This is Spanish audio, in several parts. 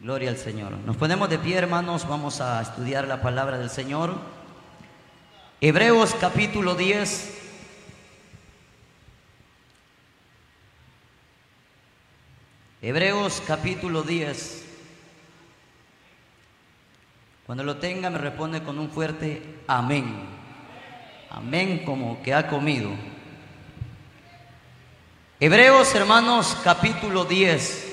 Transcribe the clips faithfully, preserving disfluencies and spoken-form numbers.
Gloria al Señor. Nos ponemos de pie, hermanos, vamos a estudiar la palabra del Señor. Hebreos capítulo diez. Hebreos capítulo diez. Cuando lo tenga me responde con un fuerte amén. Amén, como que ha comido. Hebreos, hermanos, capítulo diez.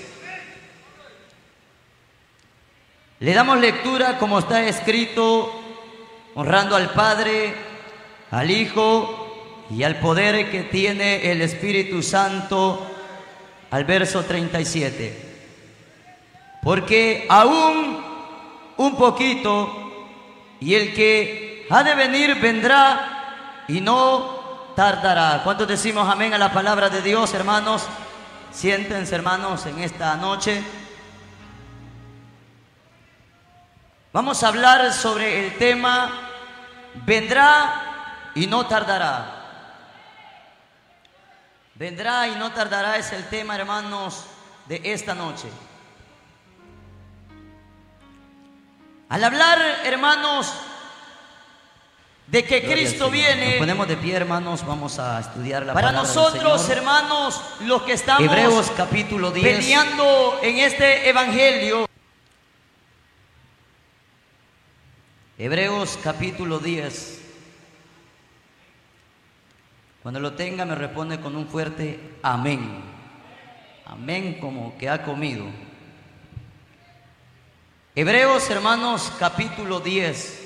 Le damos lectura como está escrito, honrando al Padre, al Hijo y al poder que tiene el Espíritu Santo, al verso treinta y siete. Porque aún un poquito, y el que ha de venir vendrá y no tardará. ¿Cuántos decimos amén a la palabra de Dios, hermanos? Siéntense, hermanos, en esta noche. Vamos a hablar sobre el tema vendrá y no tardará. Vendrá y no tardará es el tema, hermanos, de esta noche. Al hablar, hermanos, de que Cristo viene, nos ponemos de pie, hermanos, vamos a estudiar la para palabra nosotros, del Señor. hermanos, los que estamos Hebreos capítulo diez, peleando en este evangelio. Hebreos capítulo diez. Cuando lo tenga me responde con un fuerte amén. Amén, como que ha comido. Hebreos, hermanos, capítulo diez.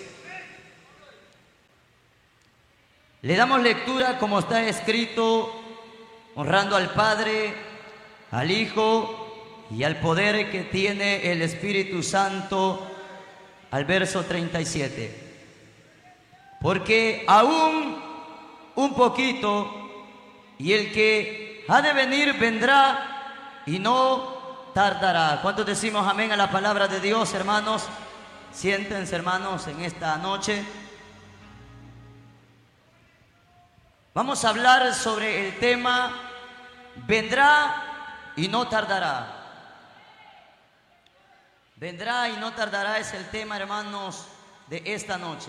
Le damos lectura como está escrito, honrando al Padre, al Hijo y al poder que tiene el Espíritu Santo, al verso treinta y siete. Porque aún un poquito, y el que ha de venir vendrá y no tardará. ¿Cuántos decimos amén a la palabra de Dios, hermanos? Siéntense, hermanos, en esta noche. Vamos a hablar sobre el tema vendrá y no tardará. Vendrá y no tardará es el tema, hermanos, de esta noche.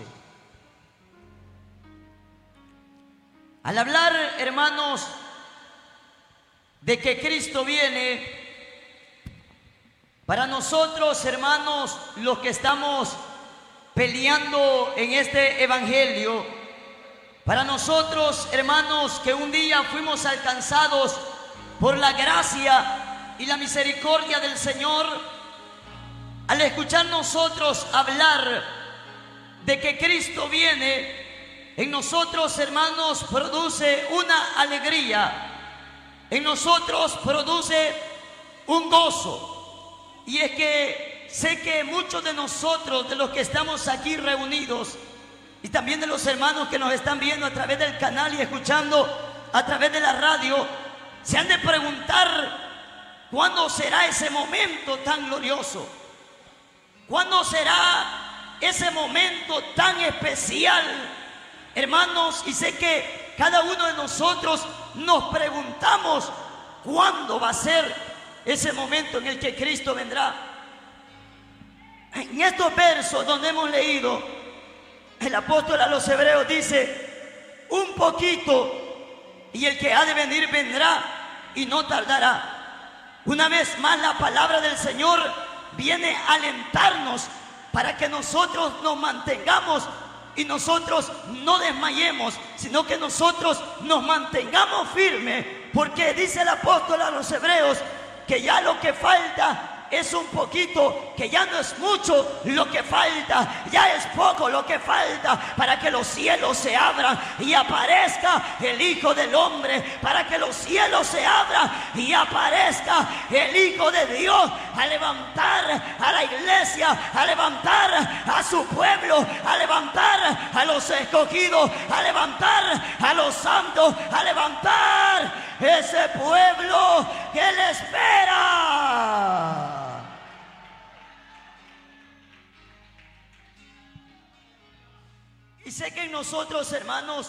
Al hablar, hermanos, de que Cristo viene, para nosotros, hermanos, los que estamos peleando en este evangelio, para nosotros, hermanos, que un día fuimos alcanzados por la gracia y la misericordia del Señor, al escuchar nosotros hablar de que Cristo viene, en nosotros, hermanos, produce una alegría, en nosotros produce un gozo. Y es que sé que muchos de nosotros, de los que estamos aquí reunidos, y también de los hermanos que nos están viendo a través del canal y escuchando a través de la radio, se han de preguntar ¿cuándo será ese momento tan glorioso? ¿Cuándo será ese momento tan especial, hermanos? Y sé que cada uno de nosotros nos preguntamos ¿cuándo va a ser ese momento en el que Cristo vendrá? En estos versos donde hemos leído, el apóstol a los hebreos dice un poquito, y el que ha de venir vendrá y no tardará. Una vez más la palabra del Señor viene a alentarnos para que nosotros nos mantengamos y nosotros no desmayemos, sino que nosotros nos mantengamos firmes, porque dice el apóstol a los hebreos que ya lo que falta es un poquito, que ya no es mucho lo que falta, ya es poco lo que falta para que los cielos se abran y aparezca el Hijo del Hombre, para que los cielos se abran y aparezca el Hijo de Dios a levantar a la iglesia, a levantar a su pueblo, a levantar a los escogidos, a levantar a los santos, a levantar ese pueblo que le espera. Y sé que en nosotros, hermanos,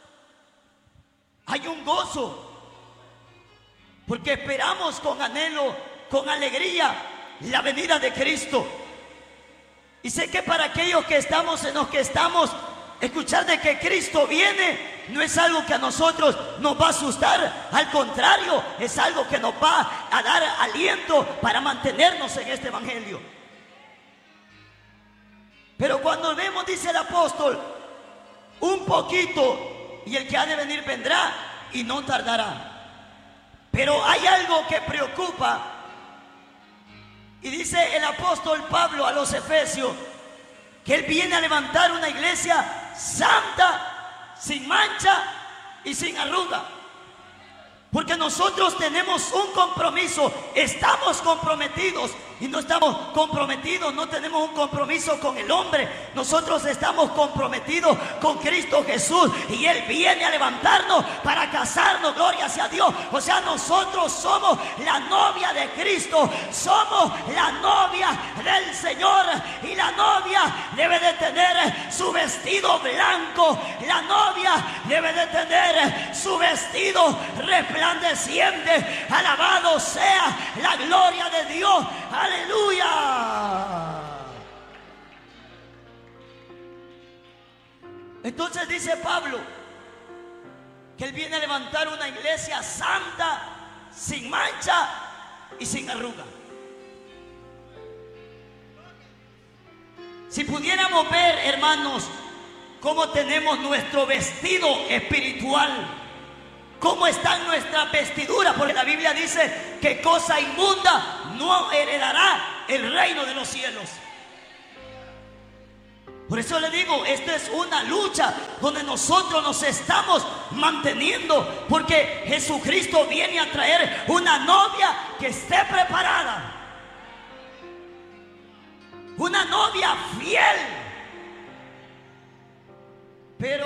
hay un gozo, porque esperamos con anhelo, con alegría, la venida de Cristo. Y sé que para aquellos que estamos en los que estamos, escuchar de que Cristo viene no es algo que a nosotros nos va a asustar. Al contrario, es algo que nos va a dar aliento para mantenernos en este evangelio. Pero cuando vemos, dice el apóstol, un poquito, y el que ha de venir vendrá y no tardará. Pero hay algo que preocupa. Y dice el apóstol Pablo a los Efesios que él viene a levantar una iglesia santa, sin mancha y sin arruga. Porque nosotros tenemos un compromiso, estamos comprometidos. Y no estamos comprometidos, no tenemos un compromiso con el hombre. Nosotros estamos comprometidos con Cristo Jesús. Y Él viene a levantarnos para casarnos, gloria sea Dios. O sea, nosotros somos la novia de Cristo. Somos la novia del Señor. Y la novia debe de tener su vestido blanco. La novia debe de tener su vestido resplandeciente. Alabado sea la gloria de Dios. ¡Aleluya! Entonces dice Pablo que él viene a levantar una iglesia santa, sin mancha y sin arruga. Si pudiéramos ver, hermanos, cómo tenemos nuestro vestido espiritual, cómo están nuestras vestiduras, porque la Biblia dice que cosa inmunda no heredará el reino de los cielos. Por eso le digo, esta es una lucha donde nosotros nos estamos manteniendo, porque Jesucristo viene a traer una novia que esté preparada, una novia fiel. Pero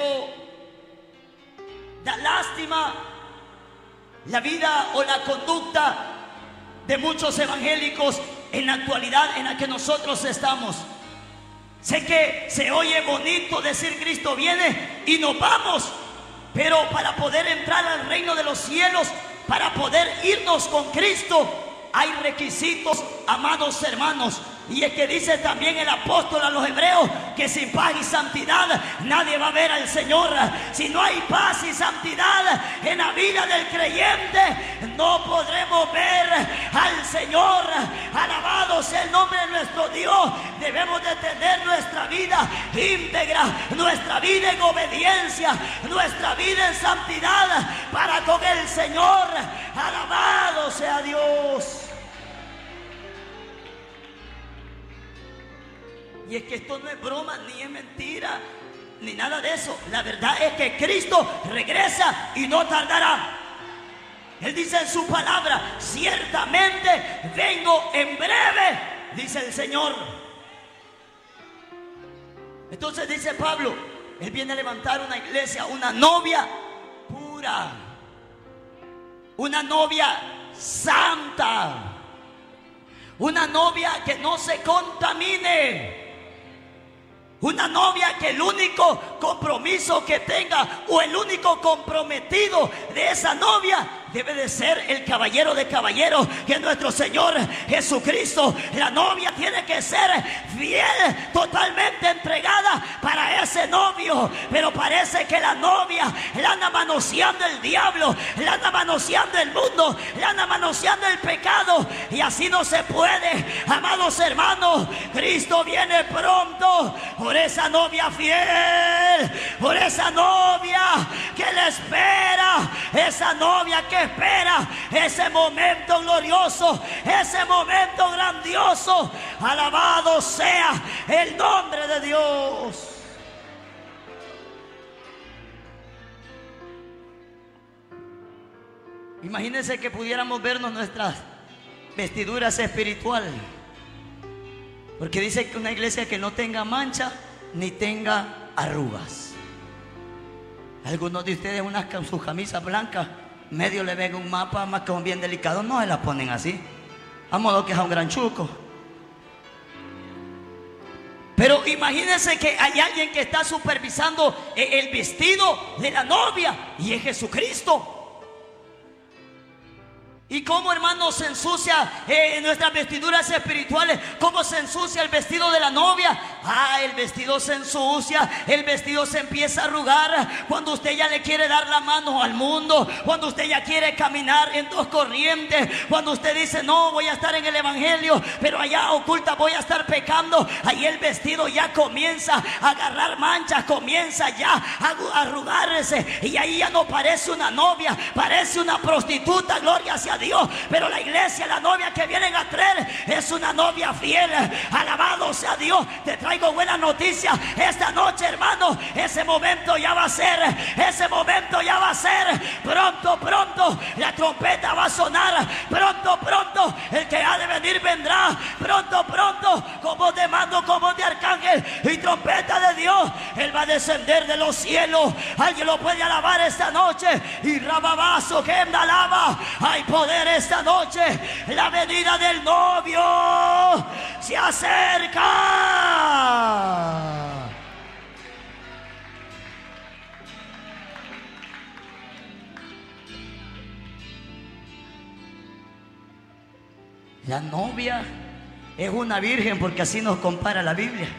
da lástima la vida o la conducta de muchos evangélicos en la actualidad en la que nosotros estamos. Sé que se oye bonito decir Cristo viene y nos vamos, pero para poder entrar al reino de los cielos, para poder irnos con Cristo, hay requisitos, amados hermanos. Y es que dice también el apóstol a los hebreos que sin paz y santidad nadie va a ver al Señor. Si no hay paz y santidad en la vida del creyente, no podremos ver al Señor. Alabado sea el nombre de nuestro Dios. Debemos de tener nuestra vida íntegra, nuestra vida en obediencia, nuestra vida en santidad para con el Señor. Alabado sea Dios. Y es que esto no es broma, ni es mentira, ni nada de eso. La verdad es que Cristo regresa y no tardará. Él dice en su palabra, ciertamente vengo en breve, dice el Señor. Entonces dice Pablo, él viene a levantar una iglesia, una novia pura, una novia santa, una novia que no se contamine. Una novia que el único compromiso que tenga, o el único comprometido de esa novia, debe de ser el caballero de caballeros, que es nuestro Señor Jesucristo. La novia tiene que ser fiel, totalmente entregada para ese novio. Pero parece que la novia la anda manoseando el diablo, la anda manoseando el mundo, la anda manoseando el pecado. Y así no se puede, amados hermanos. Cristo viene pronto por esa novia fiel, por esa novia que le espera, esa novia que espera ese momento glorioso, ese momento grandioso. Alabado sea el nombre de Dios. Imagínense que pudiéramos vernos nuestras vestiduras espirituales, porque dice que una iglesia que no tenga mancha ni tenga arrugas. Algunos de ustedes unas con sus camisas blancas, medio le ven un mapa más que un bien delicado, no se la ponen así, a modo que es un gran chuco. Pero imagínense que hay alguien que está supervisando el vestido de la novia, y es Jesucristo. Y cómo, hermanos, se ensucia eh, nuestras vestiduras espirituales. Cómo se ensucia el vestido de la novia. Ah, el vestido se ensucia. El vestido se empieza a arrugar cuando usted ya le quiere dar la mano al mundo. Cuando usted ya quiere caminar en dos corrientes. Cuando usted dice, no, voy a estar en el evangelio, pero allá oculta voy a estar pecando. Ahí el vestido ya comienza a agarrar manchas. Comienza ya a arrugarse. Y ahí ya no parece una novia, parece una prostituta. Gloria hacia Dios. Pero la iglesia, la novia que vienen a traer, es una novia fiel. Alabado sea Dios. Te traigo buenas noticias esta noche, hermano. Ese momento ya va a ser. Ese momento ya va a ser. Pronto, pronto la trompeta va a sonar. Pronto, pronto el que ha de venir vendrá. Pronto, pronto, como de mando, como de arcángel y trompeta de Dios, Él va a descender de los cielos. Alguien lo puede alabar esta noche. Y rababazo que me alaba. Hay poder esta noche. La venida del novio se acerca. La novia es una virgen, porque así nos compara la Biblia,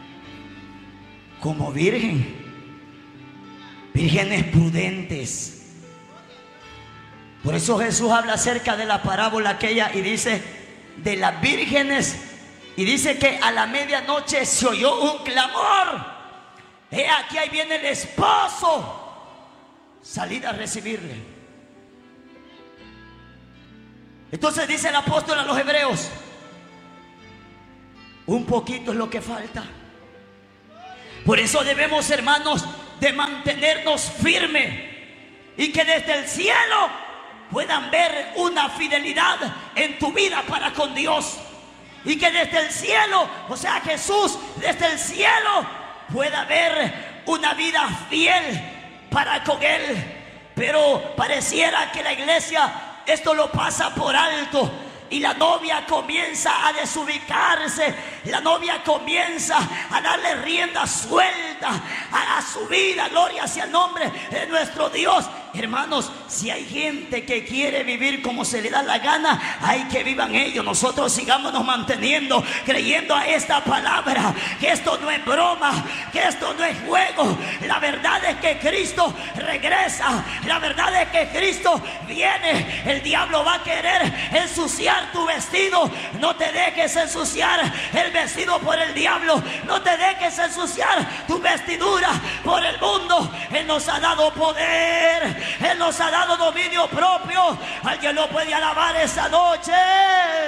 como virgen. Vírgenes prudentes. Por eso Jesús habla acerca de la parábola aquella y dice de las vírgenes, y dice que a la medianoche se oyó un clamor. He aquí, ahí viene el esposo. Salid a recibirle. Entonces dice el apóstol a los hebreos, un poquito es lo que falta. Por eso debemos, hermanos, de mantenernos firmes, y que desde el cielo puedan ver una fidelidad en tu vida para con Dios. Y que desde el cielo, o sea Jesús, desde el cielo pueda ver una vida fiel para con Él. Pero pareciera que la iglesia esto lo pasa por alto. Y la novia comienza a desubicarse. La novia comienza a darle rienda suelta a, a su vida. Gloria sea el nombre de nuestro Dios. Hermanos, si hay gente que quiere vivir como se le da la gana, hay que vivan ellos. Nosotros sigámonos manteniendo, creyendo a esta palabra, que esto no es broma, que esto no es juego. La verdad es que Cristo regresa. La verdad es que Cristo viene. El diablo va a querer ensuciar tu vestido. No te dejes ensuciar el vestido por el diablo. No te dejes ensuciar tu vestidura por el mundo. Él nos ha dado poder. Él nos ha dado dominio propio. Alguien lo puede alabar esta noche.